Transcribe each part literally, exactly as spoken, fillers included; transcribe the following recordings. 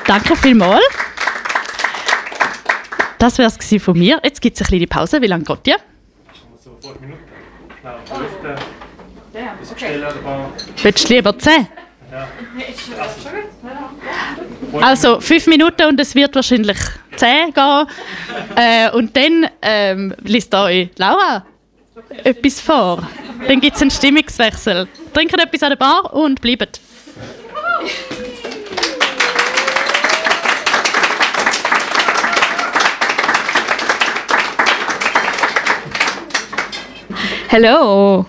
Danke vielmals. Das wäre es von mir. Jetzt gibt es eine kleine Pause. Wie lange geht die? So fünf Minuten. Genau, Lüften. Okay. Willst du lieber zehn? Ja. Also fünf Minuten und es wird wahrscheinlich zehn gehen. Äh, und dann ähm, liest euch Laura etwas vor. Dann gibt es einen Stimmungswechsel. Trinkt etwas an der Bar und bleibt. Hallo!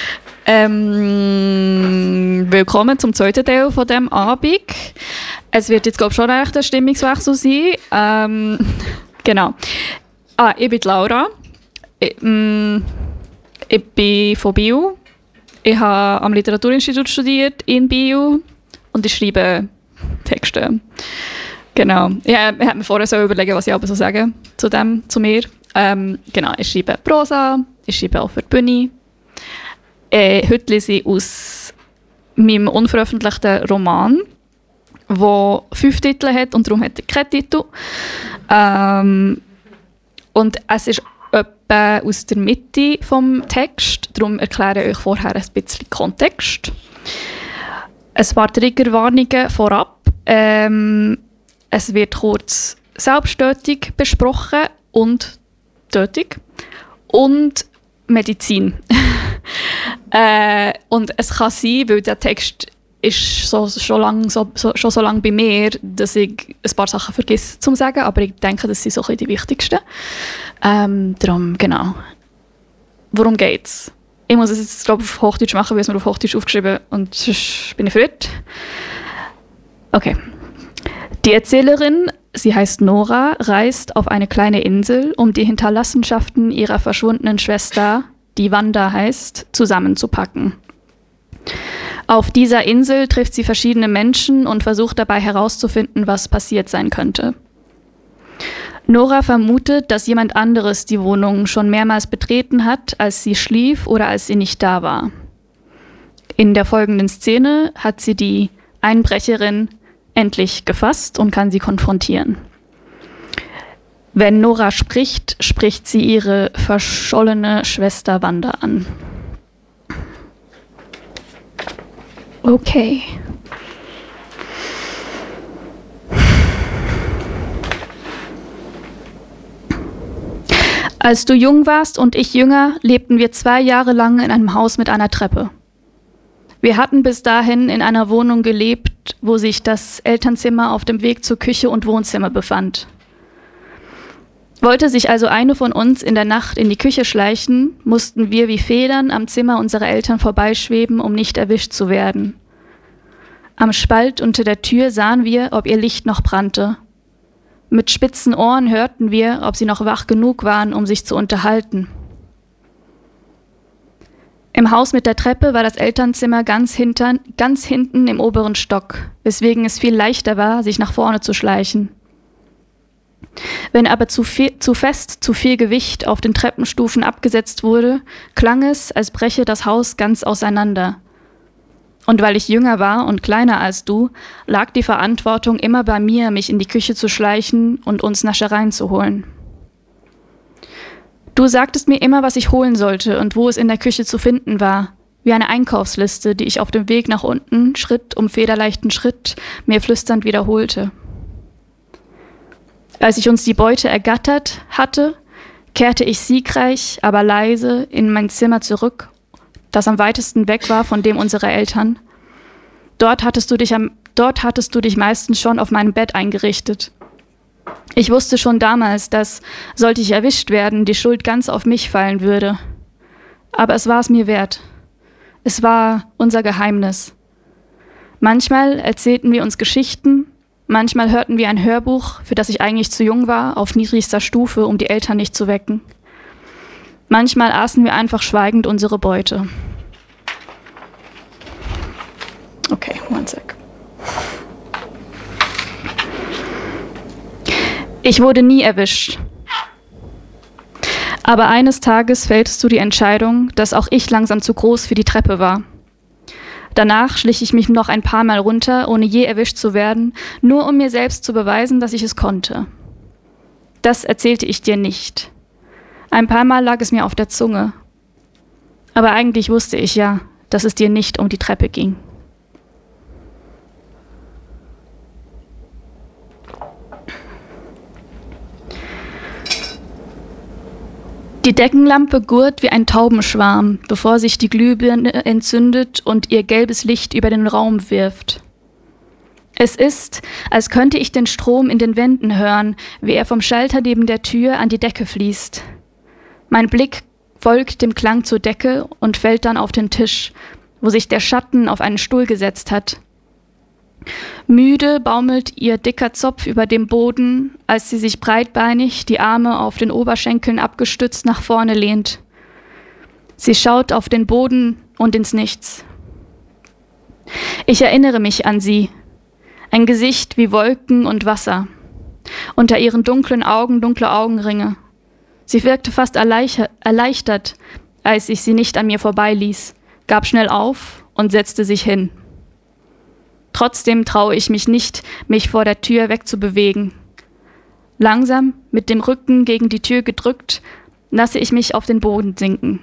Ähm, willkommen zum zweiten Teil von diesem Abend. Es wird jetzt, glaube ich, schon echt ein Stimmungswechsel sein. Ähm, genau. Ah, ich bin Laura. Ich, ähm, ich bin von Biel. Ich habe am Literaturinstitut studiert in Biel und ich schreibe Texte. Genau. Ich habe mir vorher so überlegen, was ich aber so sagen zu dem, zu mir. Ähm, genau, ich schreibe Prosa, ich schreibe auch für die Bühne. Äh, heute lese ich aus meinem unveröffentlichten Roman, der fünf Titel hat und darum hat er keinen Titel. Ähm, und es ist etwa aus der Mitte des Texts, darum erkläre ich euch vorher ein bisschen Kontext. Ein paar Triggerwarnungen vorab. Ähm, es wird kurz Selbsttötung besprochen und Tötung und Medizin. äh, und es kann sein, weil der Text ist so, schon, lang, so, so, schon so lange bei mir, dass ich ein paar Sachen vergesse zu sagen, aber ich denke, das sind so die wichtigsten. Ähm, darum, genau. Worum geht's? Ich muss es jetzt, glaube ich, auf Hochdeutsch machen, weil es mir auf Hochdeutsch aufgeschrieben und sonst bin ich verwirrt. Okay. Die Erzählerin, sie heißt Nora, reist auf eine kleine Insel, um die Hinterlassenschaften ihrer verschwundenen Schwester, die Wanda heißt, zusammenzupacken. Auf dieser Insel trifft sie verschiedene Menschen und versucht dabei herauszufinden, was passiert sein könnte. Nora vermutet, dass jemand anderes die Wohnung schon mehrmals betreten hat, als sie schlief oder als sie nicht da war. In der folgenden Szene hat sie die Einbrecherin endlich gefasst und kann sie konfrontieren. Wenn Nora spricht, spricht sie ihre verschollene Schwester Wanda an. Okay. Als du jung warst und ich jünger, lebten wir zwei Jahre lang in einem Haus mit einer Treppe. Wir hatten bis dahin in einer Wohnung gelebt, wo sich das Elternzimmer auf dem Weg zur Küche und Wohnzimmer befand. Wollte sich also eine von uns in der Nacht in die Küche schleichen, mussten wir wie Federn am Zimmer unserer Eltern vorbeischweben, um nicht erwischt zu werden. Am Spalt unter der Tür sahen wir, ob ihr Licht noch brannte. Mit spitzen Ohren hörten wir, ob sie noch wach genug waren, um sich zu unterhalten. Im Haus mit der Treppe war das Elternzimmer ganz, hintern, ganz hinten im oberen Stock, weswegen es viel leichter war, sich nach vorne zu schleichen. Wenn aber zu, viel, zu fest zu viel Gewicht auf den Treppenstufen abgesetzt wurde, klang es, als breche das Haus ganz auseinander. Und weil ich jünger war und kleiner als du, lag die Verantwortung immer bei mir, mich in die Küche zu schleichen und uns Naschereien zu holen. Du sagtest mir immer, was ich holen sollte und wo es in der Küche zu finden war, wie eine Einkaufsliste, die ich auf dem Weg nach unten, Schritt um federleichten Schritt, mir flüsternd wiederholte. Als ich uns die Beute ergattert hatte, kehrte ich siegreich, aber leise in mein Zimmer zurück, das am weitesten weg war von dem unserer Eltern. Dort hattest du dich, am, dort hattest du dich meistens schon auf meinem Bett eingerichtet. Ich wusste schon damals, dass, sollte ich erwischt werden, die Schuld ganz auf mich fallen würde. Aber es war es mir wert. Es war unser Geheimnis. Manchmal erzählten wir uns Geschichten, manchmal hörten wir ein Hörbuch, für das ich eigentlich zu jung war, auf niedrigster Stufe, um die Eltern nicht zu wecken. Manchmal aßen wir einfach schweigend unsere Beute. Okay, one sec. Ich wurde nie erwischt. Aber eines Tages fälltest du die Entscheidung, dass auch ich langsam zu groß für die Treppe war. Danach schlich ich mich noch ein paar Mal runter, ohne je erwischt zu werden, nur um mir selbst zu beweisen, dass ich es konnte. Das erzählte ich dir nicht. Ein paar Mal lag es mir auf der Zunge. Aber eigentlich wusste ich ja, dass es dir nicht um die Treppe ging. Die Deckenlampe gurt wie ein Taubenschwarm, bevor sich die Glühbirne entzündet und ihr gelbes Licht über den Raum wirft. Es ist, als könnte ich den Strom in den Wänden hören, wie er vom Schalter neben der Tür an die Decke fließt. Mein Blick folgt dem Klang zur Decke und fällt dann auf den Tisch, wo sich der Schatten auf einen Stuhl gesetzt hat. Müde baumelt ihr dicker Zopf über dem Boden, als sie sich breitbeinig, die Arme auf den Oberschenkeln abgestützt, nach vorne lehnt. Sie schaut auf den Boden und ins Nichts. Ich erinnere mich an sie. Ein Gesicht wie Wolken und Wasser. Unter ihren dunklen Augen dunkle Augenringe. Sie wirkte fast erleichtert, als ich sie nicht an mir vorbeiließ, gab schnell auf und setzte sich hin. Trotzdem traue ich mich nicht, mich vor der Tür wegzubewegen. Langsam, mit dem Rücken gegen die Tür gedrückt, lasse ich mich auf den Boden sinken.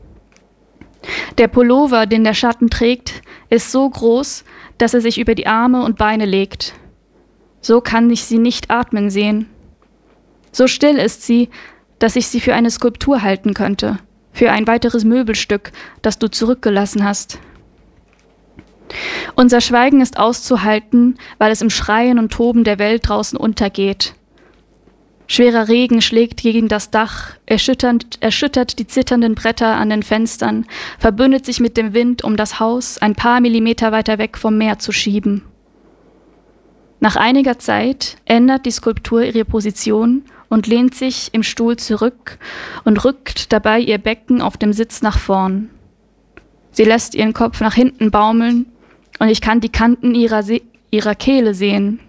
Der Pullover, den der Schatten trägt, ist so groß, dass er sich über die Arme und Beine legt. So kann ich sie nicht atmen sehen. So still ist sie, dass ich sie für eine Skulptur halten könnte, für ein weiteres Möbelstück, das du zurückgelassen hast. Unser Schweigen ist auszuhalten, weil es im Schreien und Toben der Welt draußen untergeht. Schwerer Regen schlägt gegen das Dach, erschütternd, erschüttert die zitternden Bretter an den Fenstern, verbündet sich mit dem Wind, um das Haus ein paar Millimeter weiter weg vom Meer zu schieben. Nach einiger Zeit ändert die Skulptur ihre Position und lehnt sich im Stuhl zurück und rückt dabei ihr Becken auf dem Sitz nach vorn. Sie lässt ihren Kopf nach hinten baumeln und ich kann die Kanten ihrer, Se- ihrer Kehle sehen.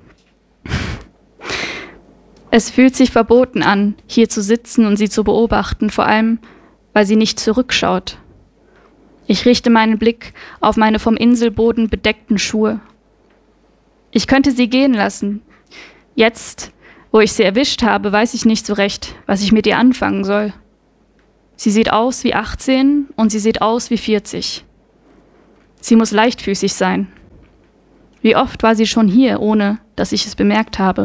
Es fühlt sich verboten an, hier zu sitzen und sie zu beobachten, vor allem, weil sie nicht zurückschaut. Ich richte meinen Blick auf meine vom Inselboden bedeckten Schuhe. Ich könnte sie gehen lassen. Jetzt, wo ich sie erwischt habe, weiß ich nicht so recht, was ich mit ihr anfangen soll. Sie sieht aus wie achtzehn und sie sieht aus wie vierzig. Sie muss leichtfüßig sein. Wie oft war sie schon hier, ohne dass ich es bemerkt habe?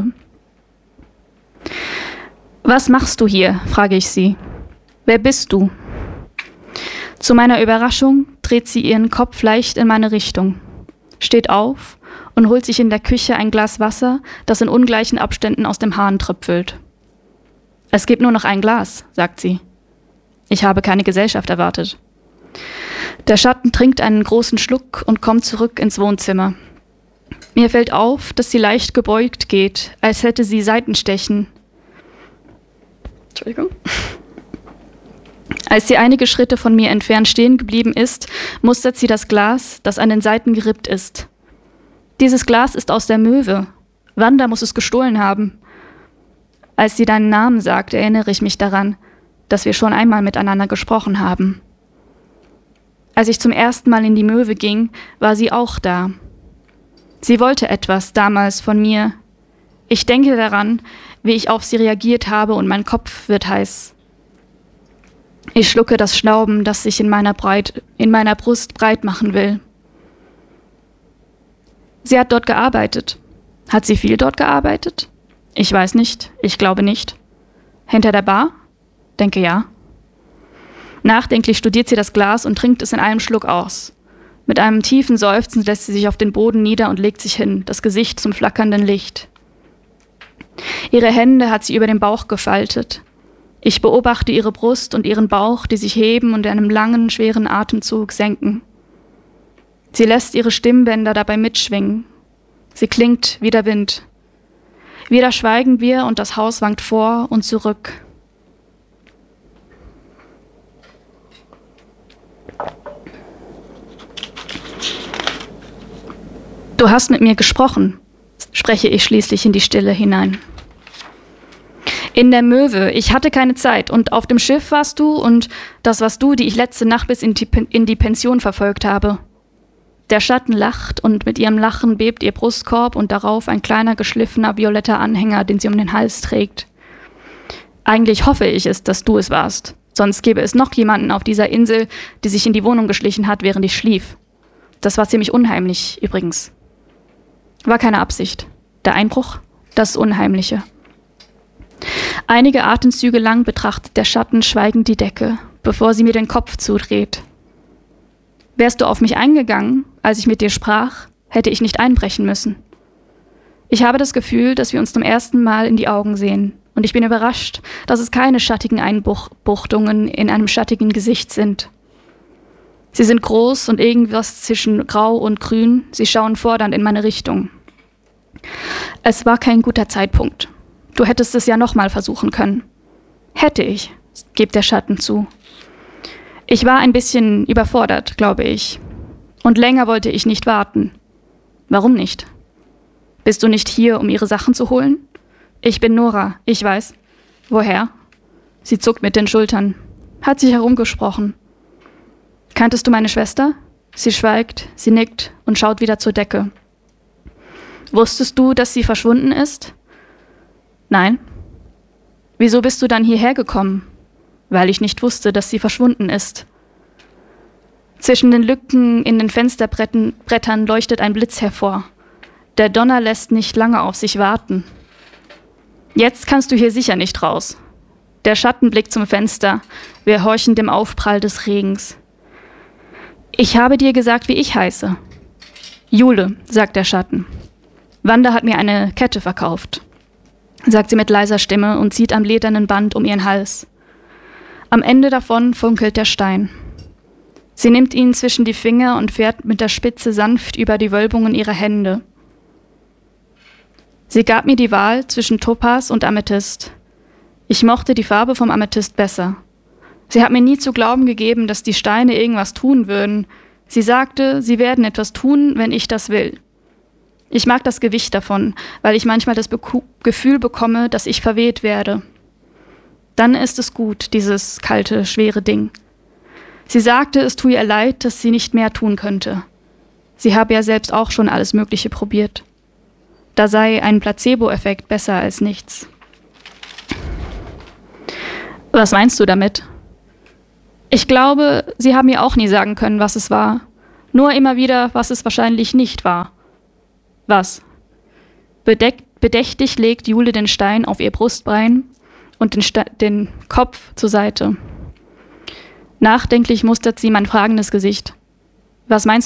»Was machst du hier?« frage ich sie. »Wer bist du?« Zu meiner Überraschung dreht sie ihren Kopf leicht in meine Richtung, steht auf und holt sich in der Küche ein Glas Wasser, das in ungleichen Abständen aus dem Hahn tröpfelt. »Es gibt nur noch ein Glas«, sagt sie. Ich habe keine Gesellschaft erwartet. Der Schatten trinkt einen großen Schluck und kommt zurück ins Wohnzimmer. Mir fällt auf, dass sie leicht gebeugt geht, als hätte sie Seitenstechen. Entschuldigung. Als sie einige Schritte von mir entfernt stehen geblieben ist, mustert sie das Glas, das an den Seiten gerippt ist. Dieses Glas ist aus der Möwe. Wanda muss es gestohlen haben. Als sie deinen Namen sagt, erinnere ich mich daran, dass wir schon einmal miteinander gesprochen haben. Als ich zum ersten Mal in die Möwe ging, war sie auch da. Sie wollte etwas damals von mir. Ich denke daran, wie ich auf sie reagiert habe und mein Kopf wird heiß. Ich schlucke das Schnauben, das sich in meiner, Breit, in meiner Brust breit machen will. Sie hat dort gearbeitet. Hat sie viel dort gearbeitet? Ich weiß nicht, ich glaube nicht. Hinter der Bar? Denke ja. Nachdenklich studiert sie das Glas und trinkt es in einem Schluck aus. Mit einem tiefen Seufzen lässt sie sich auf den Boden nieder und legt sich hin, das Gesicht zum flackernden Licht. Ihre Hände hat sie über den Bauch gefaltet. Ich beobachte ihre Brust und ihren Bauch, die sich heben und in einem langen, schweren Atemzug senken. Sie lässt ihre Stimmbänder dabei mitschwingen. Sie klingt wie der Wind. Wieder schweigen wir und das Haus wankt vor und zurück. Du hast mit mir gesprochen, spreche ich schließlich in die Stille hinein. In der Möwe, ich hatte keine Zeit und auf dem Schiff warst du und das warst du, die ich letzte Nacht bis in die, in die Pension verfolgt habe. Der Schatten lacht und mit ihrem Lachen bebt ihr Brustkorb und darauf ein kleiner, geschliffener, violetter Anhänger, den sie um den Hals trägt. Eigentlich hoffe ich es, dass du es warst. Sonst gäbe es noch jemanden auf dieser Insel, die sich in die Wohnung geschlichen hat, während ich schlief. Das war ziemlich unheimlich, übrigens. War keine Absicht. Der Einbruch, das Unheimliche. Einige Atemzüge lang betrachtet der Schatten schweigend die Decke, bevor sie mir den Kopf zudreht. Wärst du auf mich eingegangen, als ich mit dir sprach, hätte ich nicht einbrechen müssen. Ich habe das Gefühl, dass wir uns zum ersten Mal in die Augen sehen, und ich bin überrascht, dass es keine schattigen Einbuchtungen in einem schattigen Gesicht sind. Sie sind groß und irgendwas zwischen Grau und Grün, sie schauen fordernd in meine Richtung. Es war kein guter Zeitpunkt. Du hättest es ja nochmal versuchen können. Hätte ich, gibt der Schatten zu. Ich war ein bisschen überfordert, glaube ich. Und länger wollte ich nicht warten. Warum nicht? Bist du nicht hier, um ihre Sachen zu holen? Ich bin Nora, ich weiß. Woher? Sie zuckt mit den Schultern. Hat sich herumgesprochen. Kanntest du meine Schwester? Sie schweigt, sie nickt und schaut wieder zur Decke. Wusstest du, dass sie verschwunden ist? Nein. Wieso bist du dann hierher gekommen? Weil ich nicht wusste, dass sie verschwunden ist. Zwischen den Lücken in den Fensterbrettern leuchtet ein Blitz hervor. Der Donner lässt nicht lange auf sich warten. Jetzt kannst du hier sicher nicht raus. Der Schatten blickt zum Fenster. Wir horchen dem Aufprall des Regens. Ich habe dir gesagt, wie ich heiße. Jule, sagt der Schatten. Wanda hat mir eine Kette verkauft, sagt sie mit leiser Stimme und zieht am ledernen Band um ihren Hals. Am Ende davon funkelt der Stein. Sie nimmt ihn zwischen die Finger und fährt mit der Spitze sanft über die Wölbungen ihrer Hände. Sie gab mir die Wahl zwischen Topaz und Amethyst. Ich mochte die Farbe vom Amethyst besser. Sie hat mir nie zu glauben gegeben, dass die Steine irgendwas tun würden. Sie sagte, sie werden etwas tun, wenn ich das will. Ich mag das Gewicht davon, weil ich manchmal das Be- Gefühl bekomme, dass ich verweht werde. Dann ist es gut, dieses kalte, schwere Ding. Sie sagte, es tue ihr leid, dass sie nicht mehr tun könnte. Sie habe ja selbst auch schon alles Mögliche probiert. Da sei ein Placebo-Effekt besser als nichts. Was meinst du damit? Ich glaube, sie haben mir auch nie sagen können, was es war. Nur immer wieder, was es wahrscheinlich nicht war. Was? Bedeck- bedächtig legt Jule den Stein auf ihr Brustbein und den, Sta- den Kopf zur Seite. Nachdenklich mustert sie mein fragendes Gesicht. Was meinst